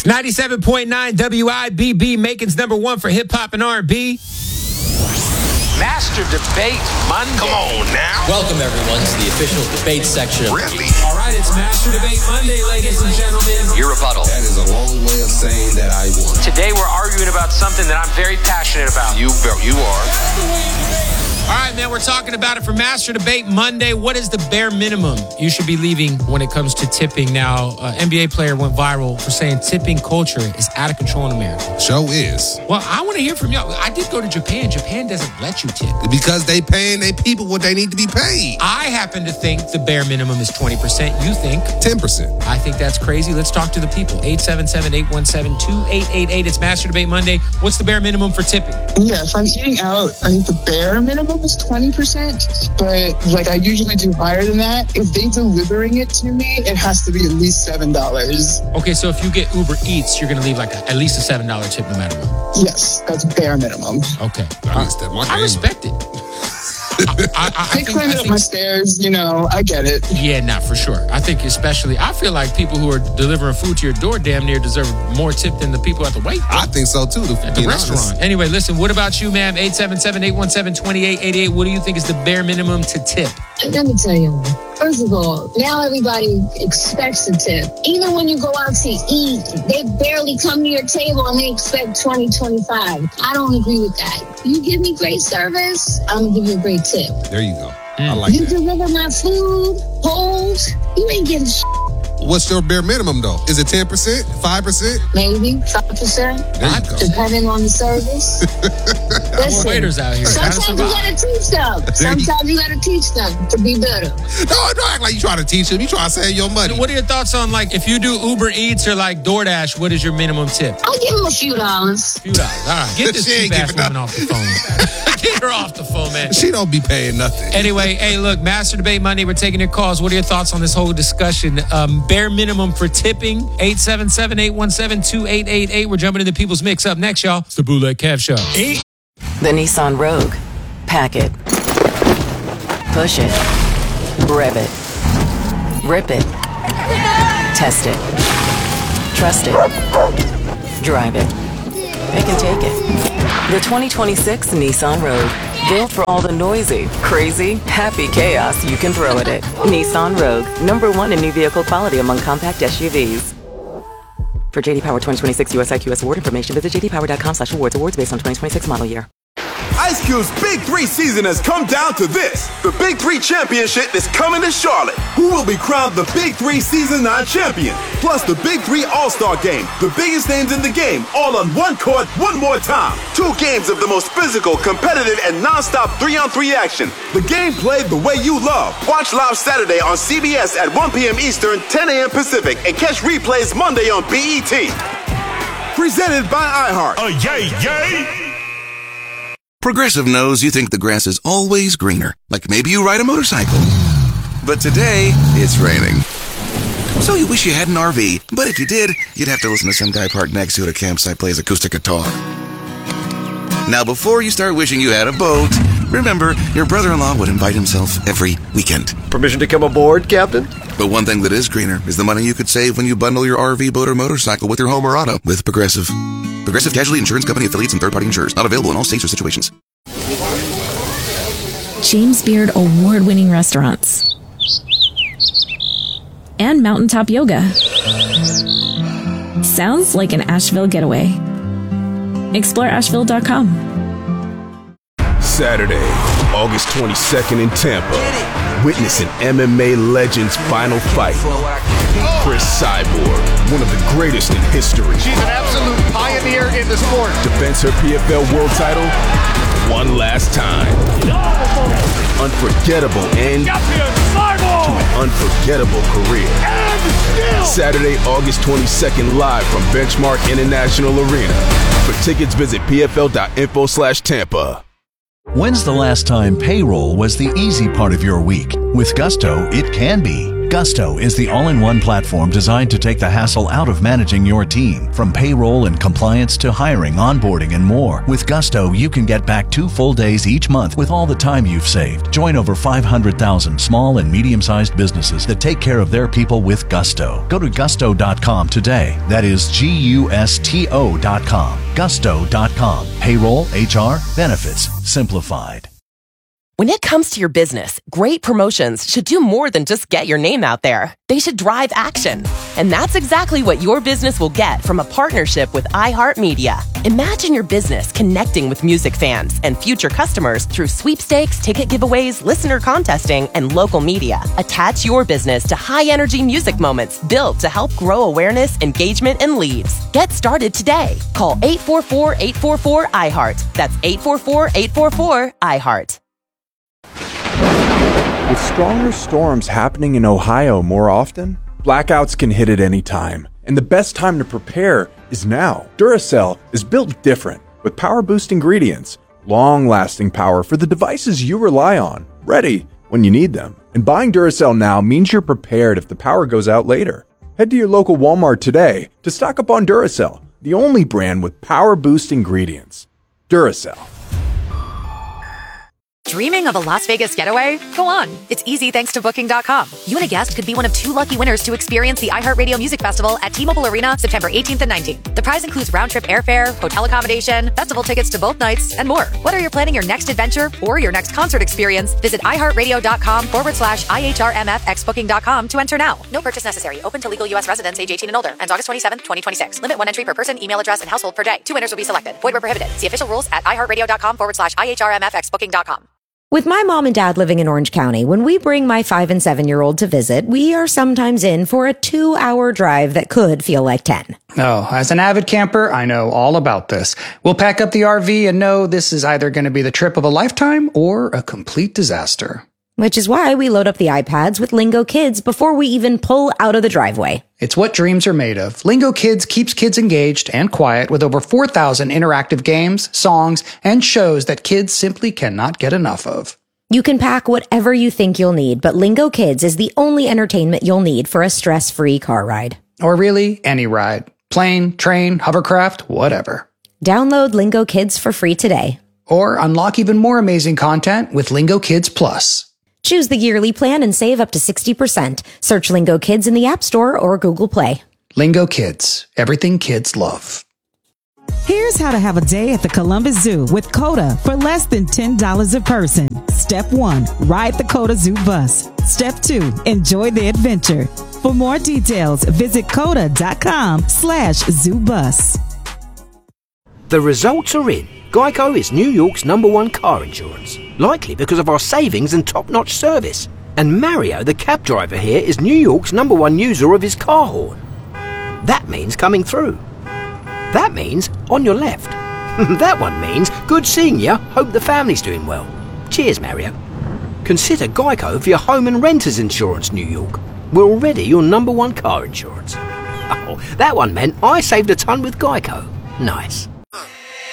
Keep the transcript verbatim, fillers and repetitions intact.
ninety-seven point nine W I B B, Macon's number one for hip-hop and R and B. Master Debate Monday. Come on now. Welcome, everyone, to the official debate section. Really? All right, it's Master Debate Monday, ladies and gentlemen. Your rebuttal. That is a long way of saying that I won. Today we're arguing about something that I'm very passionate about. You, you are. All right, man, we're talking about it for Master Debate Monday. What is the bare minimum you should be leaving when it comes to tipping? Now, uh, N B A player went viral for saying tipping culture is out of control in America. Show is. Well, I want to hear from y'all. I did go to Japan. Japan doesn't let you tip. Because they paying their people what they need to be paid. I happen to think the bare minimum is twenty percent. You think? ten percent. I think that's crazy. Let's talk to the people. eight seven seven, eight one seven, two eight eight eight. It's Master Debate Monday. What's the bare minimum for tipping? Yeah, if I'm eating out, I think the bare minimum is twenty percent. But like I usually do higher than that. If they delivering it to me, it has to be at least seven dollars. Okay, so if you get Uber Eats, you're going to leave like a, at least a seven dollars tip no matter what. Yes, that's bare minimum. Okay. I, uh, my I respect it. I, I, I, They I think, climb I up think, my stairs, you know, I get it. Yeah, nah, for sure. I think especially, I feel like people who are delivering food to your door damn near deserve more tip than the people at the wait. I think so too. To At the be restaurant. honest. Anyway, listen, what about you, ma'am? eight seven seven, eight one seven, two eight eight eight. What do you think is the bare minimum to tip? Let me tell you, first of all, now everybody expects a tip. Even when you go out to eat, they barely come to your table and they expect twenty, twenty-five. I don't agree with that. You give me great service, I'm going to give you a great tip. There you go. Mm. I like You that. deliver my food, holes, you ain't getting shit. What's your bare minimum though? Is it ten percent? five percent? Maybe five percent, There you go. depending on the service. More waiters out here. Sometimes you gotta teach them. Sometimes you gotta teach them to be better. No, don't act like you trying to teach them. You trying to save your money. What are your thoughts on, like, if you do Uber Eats or like DoorDash, what is your minimum tip? I'll give them a few dollars. A few dollars. All right, get this She ain't cheap ass giving woman off the phone. Get her off the phone, man. She don't be paying nothing. Anyway, hey, look, Master Debate Monday, we're taking your calls. What are your thoughts on this whole discussion? Um, bare minimum for tipping, eight seven seven, eight one seven, two eight eight eight. We're jumping into People's Mix up next, y'all. It's the Bootleg Kev Show. The Nissan Rogue. Pack it. Push it. Rev it. Rip it. Test it. Trust it. Drive it. Pick and take it. The twenty twenty-six Nissan Rogue. Built for all the noisy, crazy, happy chaos you can throw at it. Nissan Rogue. Number one in new vehicle quality among compact S U Vs. For J D Power twenty twenty-six U S I Q S award information, visit j d power dot com slash awards. Awards based on twenty twenty-six model year. Ice Cube's Big Three season has come down to this. The Big Three Championship is coming to Charlotte. Who will be crowned the Big Three Season nine champion? Plus the Big Three All-Star Game. The biggest names in the game, all on one court, one more time. Two games of the most physical, competitive, and non-stop three-on-three action. The game played the way you love. Watch live Saturday on C B S at one p.m. Eastern, ten a.m. Pacific, and catch replays Monday on B E T. Presented by iHeart. Oh, yay, yay! Progressive knows you think the grass is always greener, like maybe you ride a motorcycle. But today, it's raining. So you wish you had an R V, but if you did, you'd have to listen to some guy parked next to you at a campsite play his acoustic guitar. Now, before you start wishing you had a boat, remember, your brother-in-law would invite himself every weekend. Permission to come aboard, Captain? But one thing that is greener is the money you could save when you bundle your R V, boat, or motorcycle with your home or auto with Progressive. Progressive Casualty Insurance Company affiliates and third-party insurers. Not available in all states or situations. James Beard award-winning restaurants. And mountaintop yoga. Sounds like an Asheville getaway. Explore asheville dot com. Saturday, August twenty-second in Tampa. Witness an M M A legend's final fight. Chris Cyborg, one of the greatest in history. She's an absolute pioneer in the sport. Defends her P F L world title one last time. Unforgettable end to an unforgettable career. Saturday, August twenty-second, live from Benchmark International Arena. For tickets, visit p f l dot info slash Tampa. When's the last time payroll was the easy part of your week? With Gusto, it can be. Gusto is the all-in-one platform designed to take the hassle out of managing your team, from payroll and compliance to hiring, onboarding, and more. With Gusto, you can get back two full days each month with all the time you've saved. Join over five hundred thousand small and medium-sized businesses that take care of their people with Gusto. Go to gusto dot com today. That is G U S T O dot com. gusto dot com. Payroll, H R, benefits, simplified. When it comes to your business, great promotions should do more than just get your name out there. They should drive action. And that's exactly what your business will get from a partnership with iHeartMedia. Imagine your business connecting with music fans and future customers through sweepstakes, ticket giveaways, listener contesting, and local media. Attach your business to high-energy music moments built to help grow awareness, engagement, and leads. Get started today. Call eight four four, eight four four, I heart. That's eight four four, eight four four, I heart. With stronger storms happening in Ohio more often, blackouts can hit at any time, and the best time to prepare is now. Duracell is built different, with power-boost ingredients, long-lasting power for the devices you rely on, ready when you need them. And buying Duracell now means you're prepared if the power goes out later. Head to your local Walmart today to stock up on Duracell, the only brand with power-boost ingredients. Duracell. Dreaming of a Las Vegas getaway? Go on. It's easy thanks to Booking dot com. You and a guest could be one of two lucky winners to experience the iHeartRadio Music Festival at T-Mobile Arena September eighteenth and nineteenth. The prize includes round-trip airfare, hotel accommodation, festival tickets to both nights, and more. Whether you're planning your next adventure or your next concert experience, visit iHeartRadio.com forward slash IHRMFX Booking dot com to enter now. No purchase necessary. Open to legal U S residents age eighteen and older. Ends August twenty-seventh, twenty twenty-six. Limit one entry per person, email address, and household per day. Two winners will be selected. Void where prohibited. See official rules at iHeartRadio.com forward slash IHRMFX Booking dot com. With my mom and dad living in Orange County, when we bring my five and seven year old to visit, we are sometimes in for a two hour drive that could feel like ten. Oh, as an avid camper, I know all about this. We'll pack up the R V and know this is either going to be the trip of a lifetime or a complete disaster. Which is why we load up the iPads with Lingo Kids before we even pull out of the driveway. It's what dreams are made of. Lingo Kids keeps kids engaged and quiet with over four thousand interactive games, songs, and shows that kids simply cannot get enough of. You can pack whatever you think you'll need, but Lingo Kids is the only entertainment you'll need for a stress-free car ride. Or really, any ride. Plane, train, hovercraft, whatever. Download Lingo Kids for free today. Or unlock even more amazing content with Lingo Kids Plus. Choose the yearly plan and save up to sixty percent. Search Lingo Kids in the App Store or Google Play. Lingo Kids. Everything kids love. Here's how to have a day at the Columbus Zoo with COTA for less than ten dollars a person. Step one, ride the COTA Zoo bus. Step two, enjoy the adventure. For more details, visit COTA.com slash zoo bus. The results are in. Geico is New York's number one car insurance, likely because of our savings and top-notch service. And Mario, the cab driver here, is New York's number one user of his car horn. That means coming through. That means on your left. That one means good seeing you, hope the family's doing well. Cheers, Mario. Consider Geico for your home and renters insurance, New York. We're already your number one car insurance. Oh, that one meant I saved a ton with Geico. Nice.